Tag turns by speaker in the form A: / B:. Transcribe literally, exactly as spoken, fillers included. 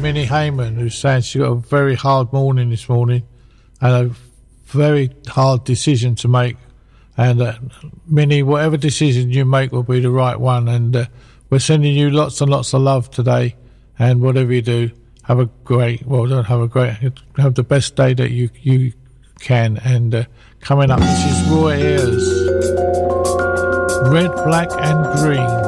A: Minnie Heyman, who's saying she's got a very hard morning this morning and a very hard decision to make. And uh, Minnie, whatever decision you make will be the right one. And uh, we're sending you lots and lots of love today. And whatever you do, have a great, well, don't have a great, have the best day that you you can. And uh, coming up, this is Roy Ayers, Red, Black and Green.